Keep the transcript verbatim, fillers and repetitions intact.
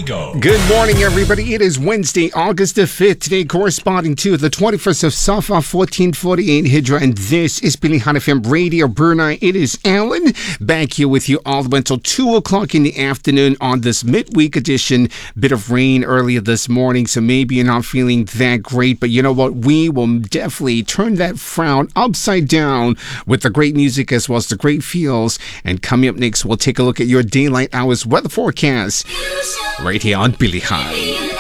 we go. Good morning, everybody. It is Wednesday, August the fifth, today corresponding to the twenty-first of Safar, fourteen forty-eight Hijra, and this is Pilihan F M Radio Brunei. It is Alan, back here with you all the way until two o'clock in the afternoon on this midweek edition. Bit of rain earlier this morning, so maybe you're not feeling that great, but you know what? We will definitely turn that frown upside down with the great music as well as the great feels. And coming up next, we'll take a look at your daylight hours weather forecast right here on Pilihan.